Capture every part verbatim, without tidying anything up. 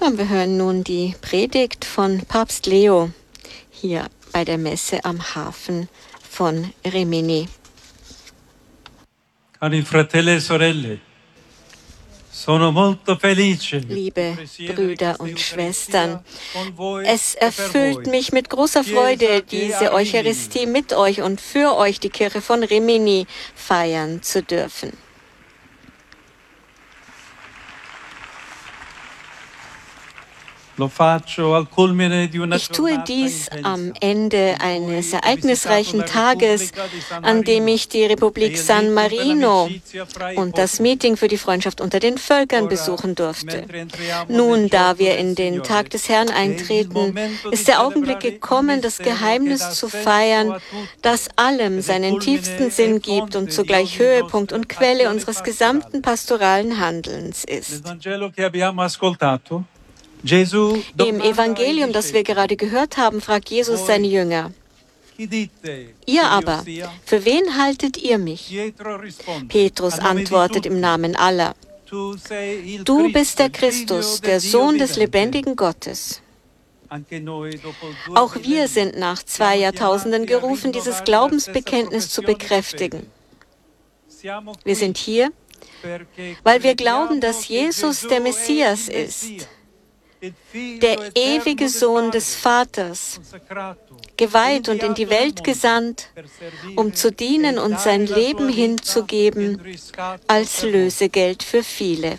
Und wir hören nun die Predigt von Papst Leo hier bei der Messe am Hafen von Rimini. Cari fratelli e sorelle, sono molto felice. Liebe Brüder und Schwestern, es erfüllt mich mit großer Freude, diese Eucharistie mit euch und für euch, die Kirche von Rimini, feiern zu dürfen. Ich tue dies am Ende eines ereignisreichen Tages, an dem ich die Republik San Marino und das Meeting für die Freundschaft unter den Völkern besuchen durfte. Nun, da wir in den Tag des Herrn eintreten, ist der Augenblick gekommen, das Geheimnis zu feiern, das allem seinen tiefsten Sinn gibt und zugleich Höhepunkt und Quelle unseres gesamten pastoralen Handelns ist. Im Evangelium, das wir gerade gehört haben, fragt Jesus seine Jünger: Ihr aber, für wen haltet ihr mich? Petrus antwortet im Namen aller: Du bist der Christus, der Sohn des lebendigen Gottes. Auch wir sind nach zwei Jahrtausenden gerufen, dieses Glaubensbekenntnis zu bekräftigen. Wir sind hier, weil wir glauben, dass Jesus der Messias ist, der ewige Sohn des Vaters, geweiht und in die Welt gesandt, um zu dienen und sein Leben hinzugeben als Lösegeld für viele.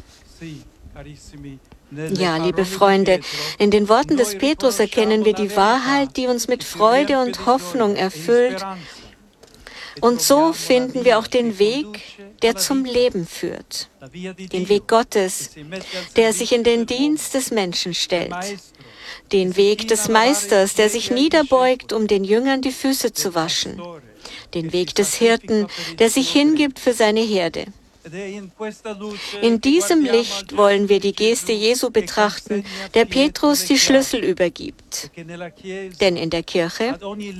Ja, liebe Freunde, in den Worten des Petrus erkennen wir die Wahrheit, die uns mit Freude und Hoffnung erfüllt. Und so finden wir auch den Weg, der zum Leben führt. Den Weg Gottes, der sich in den Dienst des Menschen stellt. Den Weg des Meisters, der sich niederbeugt, um den Jüngern die Füße zu waschen. Den Weg des Hirten, der sich hingibt für seine Herde. In diesem Licht wollen wir die Geste Jesu betrachten, der Petrus die Schlüssel übergibt. Denn in der Kirche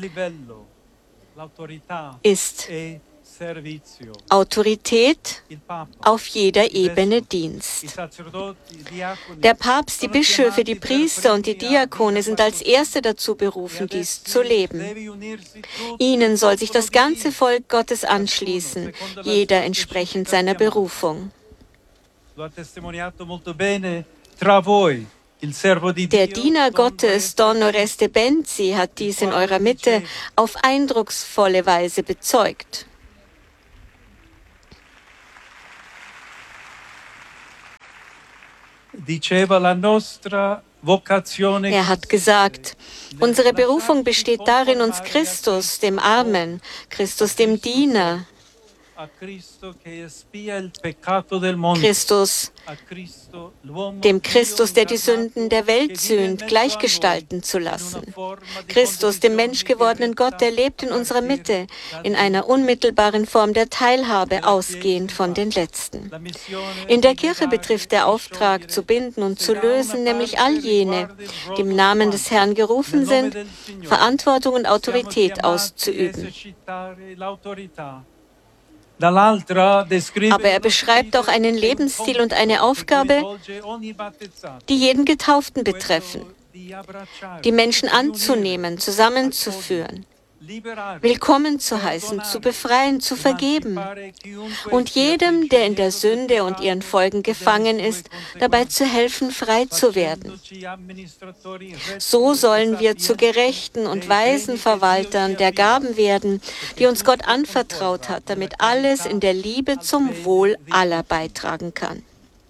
ist Autorität auf jeder Ebene Dienst. Der Papst, die Bischöfe, die Priester und die Diakone sind als Erste dazu berufen, dies zu leben. Ihnen soll sich das ganze Volk Gottes anschließen, jeder entsprechend seiner Berufung. Der Diener Gottes, Don Oreste Benzi, hat dies in eurer Mitte auf eindrucksvolle Weise bezeugt. Er hat gesagt, unsere Berufung besteht darin, uns Christus, dem Armen, Christus, dem Diener, Christus, dem Christus, der die Sünden der Welt sühnt, gleichgestalten zu lassen. Christus, dem menschgewordenen Gott, der lebt in unserer Mitte, in einer unmittelbaren Form der Teilhabe, ausgehend von den Letzten. In der Kirche betrifft der Auftrag, zu binden und zu lösen, nämlich all jene, die im Namen des Herrn gerufen sind, Verantwortung und Autorität auszuüben. Aber er beschreibt auch einen Lebensstil und eine Aufgabe, die jeden Getauften betreffen, die Menschen anzunehmen, zusammenzuführen, willkommen zu heißen, zu befreien, zu vergeben und jedem, der in der Sünde und ihren Folgen gefangen ist, dabei zu helfen, frei zu werden. So sollen wir zu gerechten und weisen Verwaltern der Gaben werden, die uns Gott anvertraut hat, damit alles in der Liebe zum Wohl aller beitragen kann.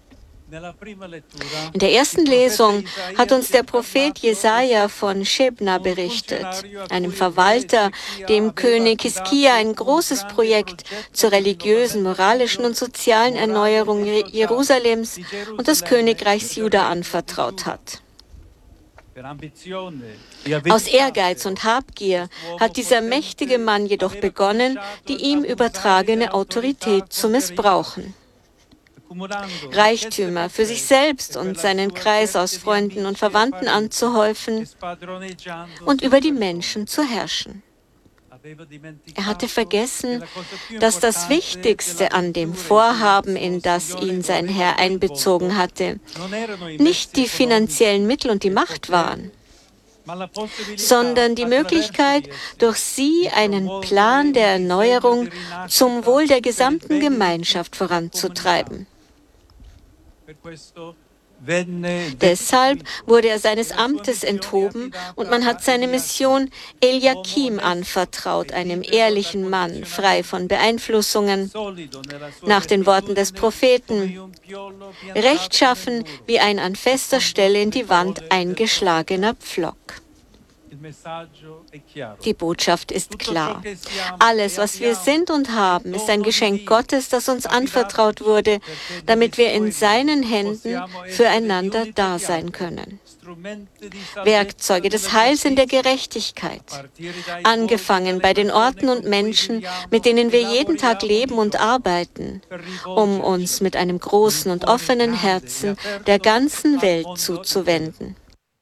In der ersten Lesung hat uns der Prophet Jesaja von Shebna berichtet, einem Verwalter, dem König Hiskia ein großes Projekt zur religiösen, moralischen und sozialen Erneuerung Jerusalems und des Königreichs Juda anvertraut hat. Aus Ehrgeiz und Habgier hat dieser mächtige Mann jedoch begonnen, die ihm übertragene Autorität zu missbrauchen. Reichtümer für sich selbst und seinen Kreis aus Freunden und Verwandten anzuhäufen und über die Menschen zu herrschen. Er hatte vergessen, dass das Wichtigste an dem Vorhaben, in das ihn sein Herr einbezogen hatte, nicht die finanziellen Mittel und die Macht waren, sondern die Möglichkeit, durch sie einen Plan der Erneuerung zum Wohl der gesamten Gemeinschaft voranzutreiben. Deshalb wurde er seines Amtes enthoben und man hat seine Mission Eliakim anvertraut, einem ehrlichen Mann, frei von Beeinflussungen, nach den Worten des Propheten, rechtschaffen wie ein an fester Stelle in die Wand eingeschlagener Pflock. Die Botschaft ist klar. Alles, was wir sind und haben, ist ein Geschenk Gottes, das uns anvertraut wurde, damit wir in seinen Händen füreinander da sein können. Werkzeuge des Heils in der Gerechtigkeit, angefangen bei den Orten und Menschen, mit denen wir jeden Tag leben und arbeiten, um uns mit einem großen und offenen Herzen der ganzen Welt zuzuwenden.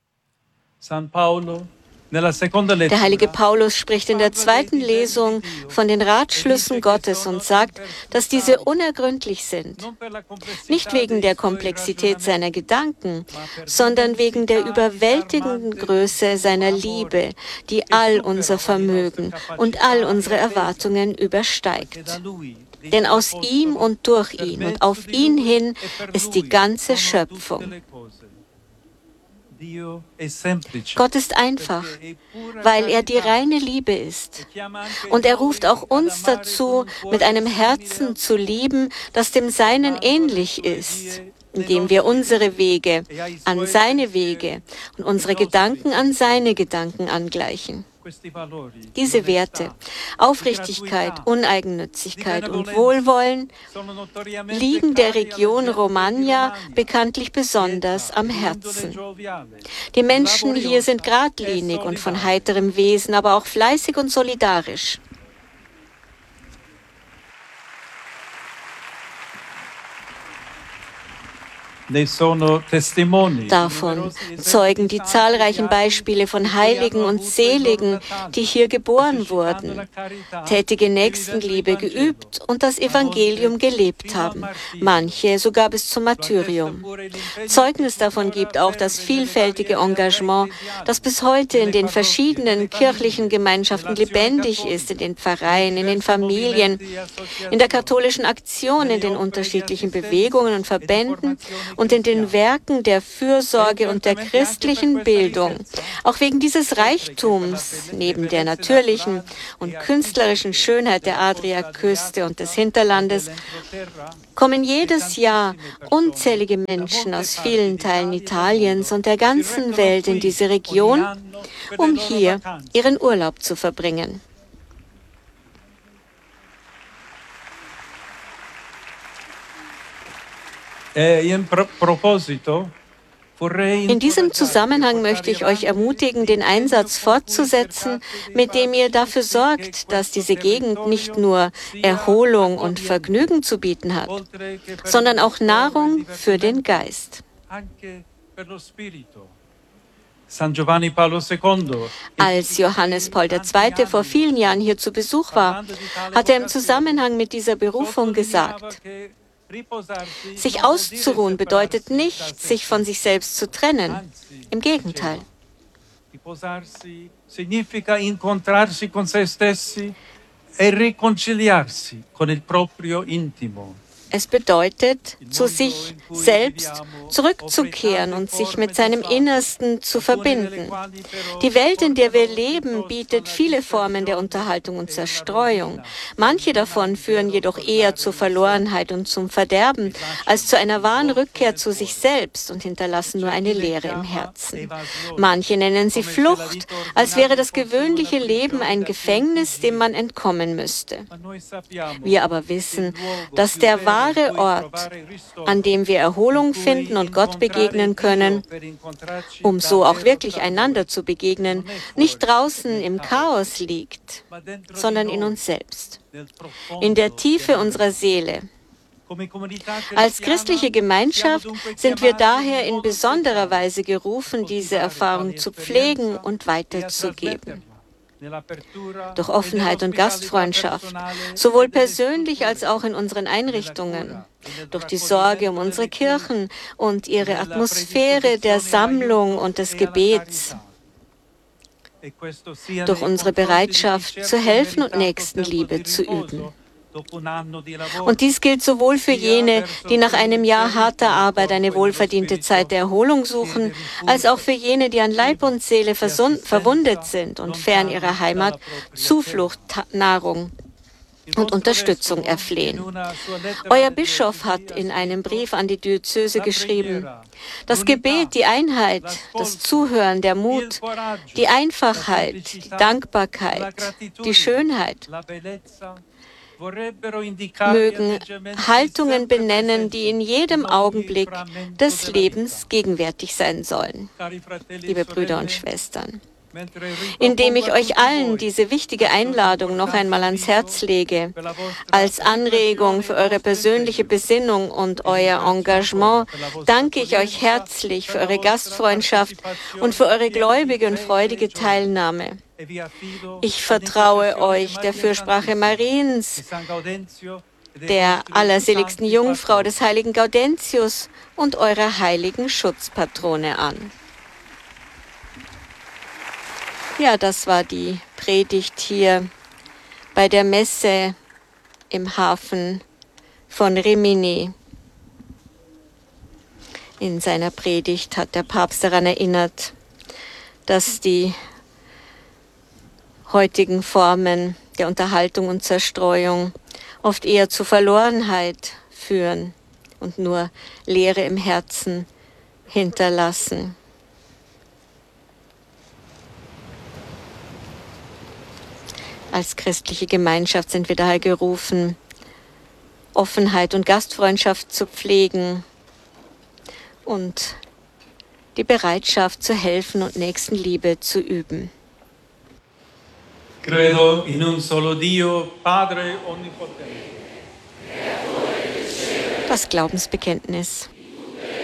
Der heilige Paulus spricht in der zweiten Lesung von den Ratschlüssen Gottes und sagt, dass diese unergründlich sind, nicht wegen der Komplexität seiner Gedanken, sondern wegen der überwältigenden Größe seiner Liebe, die all unser Vermögen und all unsere Erwartungen übersteigt. Denn aus ihm und durch ihn und auf ihn hin ist die ganze Schöpfung. Gott ist einfach, weil er die reine Liebe ist. Und er ruft auch uns dazu, mit einem Herzen zu lieben, das dem Seinen ähnlich ist, indem wir unsere Wege an seine Wege und unsere Gedanken an seine Gedanken angleichen. Diese Werte, Aufrichtigkeit, Uneigennützigkeit und Wohlwollen, liegen der Region Romagna bekanntlich besonders am Herzen. Die Menschen hier sind geradlinig und von heiterem Wesen, aber auch fleißig und solidarisch. Davon zeugen die zahlreichen Beispiele von Heiligen und Seligen, die hier geboren wurden, tätige Nächstenliebe geübt und das Evangelium gelebt haben, manche sogar bis zum Martyrium. Zeugnis davon gibt auch das vielfältige Engagement, das bis heute in den verschiedenen kirchlichen Gemeinschaften lebendig ist, in den Pfarreien, in den Familien, in der katholischen Aktion, in den unterschiedlichen Bewegungen und Verbänden und in den Werken der Fürsorge und der christlichen Bildung. Auch wegen dieses Reichtums, neben der natürlichen und künstlerischen Schönheit der Adriaküste und des Hinterlandes, kommen jedes Jahr unzählige Menschen aus vielen Teilen Italiens und der ganzen Welt in diese Region, um hier ihren Urlaub zu verbringen. In diesem Zusammenhang möchte ich euch ermutigen, den Einsatz fortzusetzen, mit dem ihr dafür sorgt, dass diese Gegend nicht nur Erholung und Vergnügen zu bieten hat, sondern auch Nahrung für den Geist. Als Johannes Paul der Zweite vor vielen Jahren hier zu Besuch war, hat er im Zusammenhang mit dieser Berufung gesagt: Sich auszuruhen bedeutet nicht, sich von sich selbst zu trennen. Im Gegenteil. Significa incontrarsi con se stessi e riconciliarsi con il proprio intimo. Es bedeutet, zu sich selbst zurückzukehren und sich mit seinem Innersten zu verbinden. Die Welt, in der wir leben, bietet viele Formen der Unterhaltung und Zerstreuung. Manche davon führen jedoch eher zur Verlorenheit und zum Verderben, als zu einer wahren Rückkehr zu sich selbst und hinterlassen nur eine Leere im Herzen. Manche nennen sie Flucht, als wäre das gewöhnliche Leben ein Gefängnis, dem man entkommen müsste. Wir aber wissen, dass der wahre Ort, an dem wir Erholung finden und Gott begegnen können, um so auch wirklich einander zu begegnen, nicht draußen im Chaos liegt, sondern in uns selbst, in der Tiefe unserer Seele. Als christliche Gemeinschaft sind wir daher in besonderer Weise gerufen, diese Erfahrung zu pflegen und weiterzugeben. durch Offenheit und Gastfreundschaft, sowohl persönlich als auch in unseren Einrichtungen, durch die Sorge um unsere Kirchen und ihre Atmosphäre der Sammlung und des Gebets, durch unsere Bereitschaft zu helfen und Nächstenliebe zu üben. Und dies gilt sowohl für jene, die nach einem Jahr harter Arbeit eine wohlverdiente Zeit der Erholung suchen, als auch für jene, die an Leib und Seele verwundet sind und fern ihrer Heimat Zuflucht, Nahrung und Unterstützung erflehen. Euer Bischof hat in einem Brief an die Diözese geschrieben: Das Gebet, die Einheit, das Zuhören, der Mut, die Einfachheit, die Dankbarkeit, die Schönheit mögen Haltungen benennen, die in jedem Augenblick des Lebens gegenwärtig sein sollen. Liebe Brüder und Schwestern, indem ich euch allen diese wichtige Einladung noch einmal ans Herz lege, als Anregung für eure persönliche Besinnung und euer Engagement, danke ich euch herzlich für eure Gastfreundschaft und für eure gläubige und freudige Teilnahme. Ich vertraue euch der Fürsprache Mariens, der allerseligsten Jungfrau des heiligen Gaudentius und eurer heiligen Schutzpatrone an. Ja, das war die Predigt hier bei der Messe im Hafen von Rimini. In seiner Predigt hat der Papst daran erinnert, dass die heutigen Formen der Unterhaltung und Zerstreuung oft eher zu Verlorenheit führen und nur Leere im Herzen hinterlassen. Als christliche Gemeinschaft sind wir daher gerufen, Offenheit und Gastfreundschaft zu pflegen und die Bereitschaft zu helfen und Nächstenliebe zu üben. Credo in un solo Dio, Padre onnipotente. Das Glaubensbekenntnis.